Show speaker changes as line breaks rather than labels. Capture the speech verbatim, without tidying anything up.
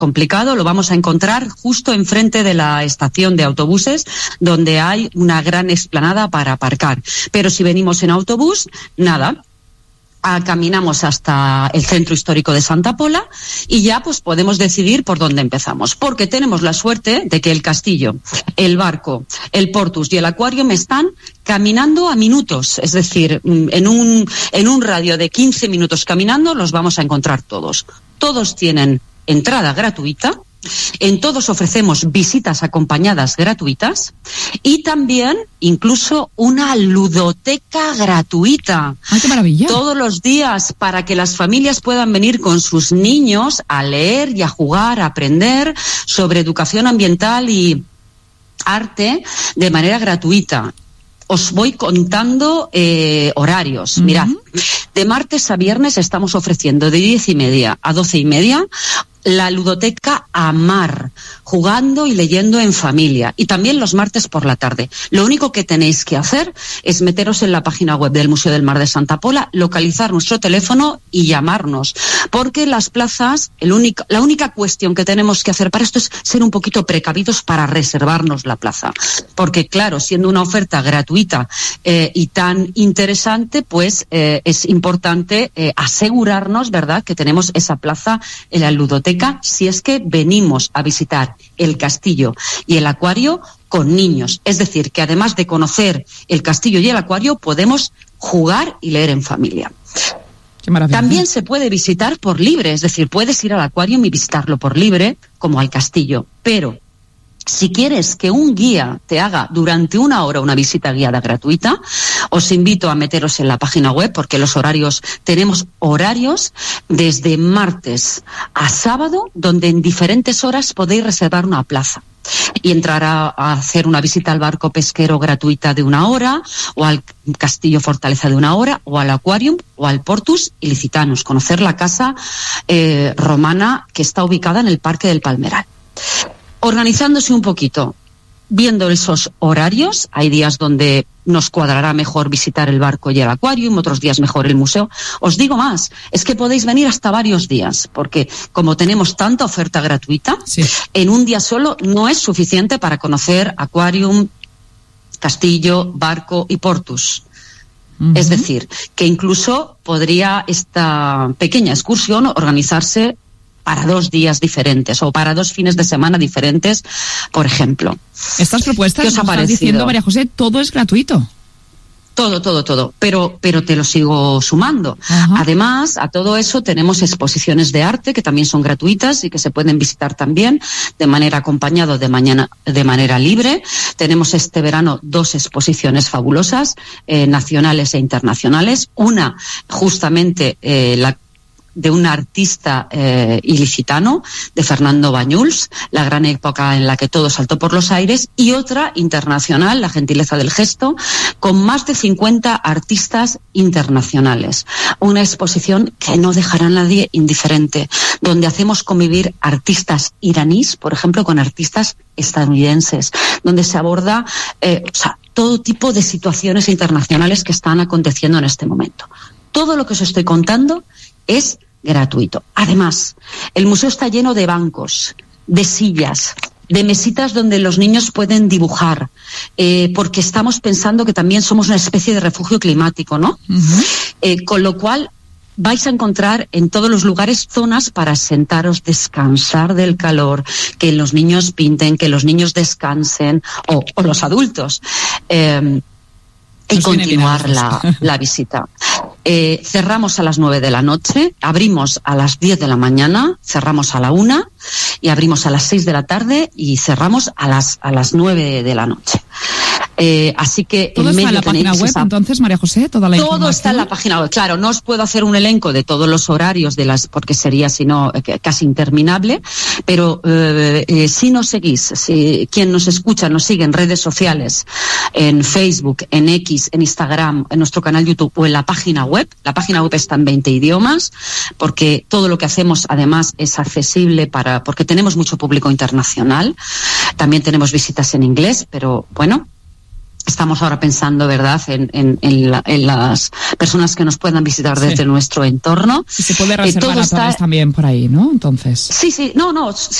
complicado, lo vamos a encontrar justo enfrente de la estación de autobuses, donde hay una gran explanada para aparcar. Pero si venimos en autobús, nada. A, caminamos hasta el centro histórico de Santa Pola y ya pues podemos decidir por dónde empezamos, porque tenemos la suerte de que el castillo, el barco, el Portus y el Aquarium están caminando a minutos, es decir, en un, en un radio de quince minutos caminando los vamos a encontrar todos. Todos tienen entrada gratuita. En todos ofrecemos visitas acompañadas gratuitas y también incluso una ludoteca gratuita.
¡Ay, qué maravilla!
Todos los días para que las familias puedan venir con sus niños a leer y a jugar, a aprender sobre educación ambiental y arte de manera gratuita. Os voy contando eh, horarios. Uh-huh. Mirad, de martes a viernes estamos ofreciendo de diez y media a doce y media la ludoteca Amar, jugando y leyendo en familia, y también los martes por la tarde. Lo único que tenéis que hacer es meteros en la página web del Museo del Mar de Santa Pola, localizar nuestro teléfono y llamarnos, porque las plazas, el único, la única cuestión que tenemos que hacer para esto es ser un poquito precavidos para reservarnos la plaza, porque claro, siendo una oferta gratuita eh, y tan interesante, pues eh, es importante eh, asegurarnos, ¿verdad?, que tenemos esa plaza en la ludoteca, si es que venimos a visitar el castillo y el acuario con niños. Es decir, que además de conocer el castillo y el acuario, podemos jugar y leer en familia.
Qué maravilla.
También se puede visitar por libre, es decir, puedes ir al acuario y visitarlo por libre, como al castillo, pero si quieres que un guía te haga durante una hora una visita guiada gratuita, os invito a meteros en la página web, porque los horarios, tenemos horarios desde martes a sábado, donde en diferentes horas podéis reservar una plaza y entrar a, a hacer una visita al barco pesquero gratuita de una hora, o al Castillo Fortaleza de una hora, o al Aquarium, o al Portus Ilicitanos, conocer la casa eh, romana que está ubicada en el Parque del Palmeral. Organizándose un poquito, viendo esos horarios, hay días donde nos cuadrará mejor visitar el barco y el acuario, otros días mejor el museo. Os digo más, es que podéis venir hasta varios días, porque como tenemos tanta oferta gratuita, sí, en un día solo no es suficiente para conocer acuarium, castillo, barco y Portus. Uh-huh. Es decir, que incluso podría esta pequeña excursión organizarse para dos días diferentes o para dos fines de semana diferentes, por ejemplo.
Estas propuestas,
¿qué os ha
estás
parecido?
Diciendo, María José, todo es gratuito.
Todo, todo, todo, pero, pero te lo sigo sumando. Uh-huh. Además, a todo eso tenemos exposiciones de arte que también son gratuitas y que se pueden visitar también de manera acompañada, de mañana, de manera libre. Tenemos este verano dos exposiciones fabulosas, eh, nacionales e internacionales. Una, justamente, eh, la de un artista eh, ilicitano, de Fernando Bañuls, la gran época en la que todo saltó por los aires, y otra internacional, La gentileza del gesto, con más de cincuenta artistas internacionales. Una exposición que no dejará a nadie indiferente, donde hacemos convivir artistas iraníes, por ejemplo, con artistas estadounidenses, donde se aborda eh, o sea, todo tipo de situaciones internacionales que están aconteciendo en este momento. Todo lo que os estoy contando es gratuito. Además, el museo está lleno de bancos, de sillas, de mesitas donde los niños pueden dibujar, eh, porque estamos pensando que también somos una especie de refugio climático, ¿no? Uh-huh. Eh, con lo cual vais a encontrar en todos los lugares zonas para sentaros, descansar del calor, que los niños pinten, que los niños descansen, o, o los adultos. Eh, y Nos continuar la, la visita. Eh, cerramos a las nueve de la noche, abrimos a las diez de la mañana, cerramos a la una y abrimos a las seis de la tarde y cerramos a las a las nueve de la noche. Eh, así que
todo
en
está
medio
en la página web,
esa...
entonces, María José, toda la
todo
información.
Está en la página web. Claro, no os puedo hacer un elenco de todos los horarios de las, porque sería sino casi interminable, pero eh, eh, si nos seguís, si quien nos escucha nos sigue en redes sociales, en Facebook, en X, en Instagram, en nuestro canal YouTube o en la página web. La página web está en veinte idiomas, porque todo lo que hacemos además es accesible para, porque tenemos mucho público internacional. También tenemos visitas en inglés, pero bueno. Estamos ahora pensando, ¿verdad?, en, en, en, la, en las personas que nos puedan visitar desde sí. nuestro entorno.
Y se puede reservar eh, todo está... también por ahí, ¿no? Entonces.
Sí, sí, no, no.